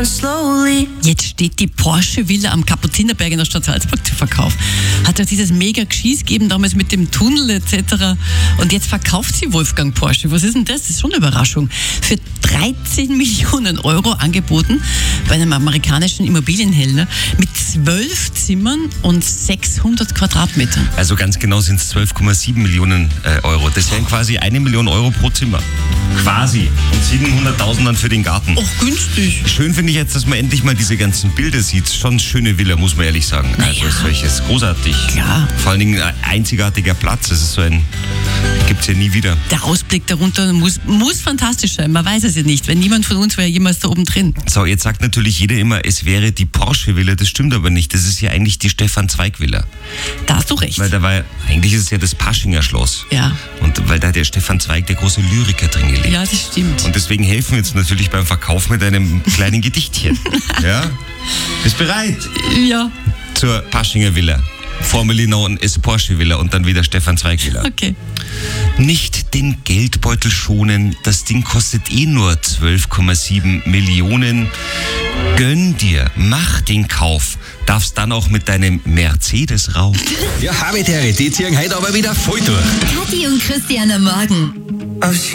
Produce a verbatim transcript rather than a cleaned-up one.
down slowly. Jetzt steht die Porsche-Villa am Kapuzinerberg in der Stadt Salzburg zu Verkauf. Hat ja dieses mega Geschiss gegeben damals mit dem Tunnel et cetera. Und jetzt verkauft sie Wolfgang Porsche. Was ist denn das? Das ist schon eine Überraschung. Für dreizehn Millionen Euro angeboten bei einem amerikanischen Immobilienhändler mit zwölf Zimmern und sechshundert Quadratmetern. Also ganz genau sind es zwölf Komma sieben Millionen äh, Euro. Das wären quasi eine Million Euro pro Zimmer. Quasi. Und siebenhunderttausend dann für den Garten. Och, günstig. Schön finde ich jetzt, dass man endlich mal diese ganzen Bilder sieht. Schon schöne Villa, muss man ehrlich sagen. Naja. Also solches großartig. Klar. Vor allen Dingen ein einzigartiger Platz. Das ist so ein, gibt's ja nie wieder. Der Ausblick darunter muss, muss fantastisch sein. Man weiß es ja nicht. Wenn niemand von uns wäre jemals da oben drin. So, jetzt sagt natürlich jeder immer, es wäre die Porsche-Villa. Das stimmt aber nicht. Das ist ja eigentlich die Stefan-Zweig-Villa. Da hast du recht. Weil da war, eigentlich ist es ja das Paschinger Schloss. Ja. Und weil da hat der Stefan Zweig, der große Lyriker, drin gelebt. Ja, das stimmt. Und deswegen helfen wir jetzt natürlich beim Verkauf mit einem kleinen Gedichtchen. Ja? Bist bereit? Ja, Zur Paschinger Villa. Formerly known as Porsche Villa und dann wieder Stefan Zweig Villa. okay. Nicht den Geldbeutel schonen, das Ding kostet eh nur zwölf Komma sieben Millionen. Gönn dir, mach den Kauf, darfst dann auch mit deinem Mercedes rauf. Ja, Habitäre, die ziehen heute aber wieder voll durch. Kathi und Christian am Morgen. Oh,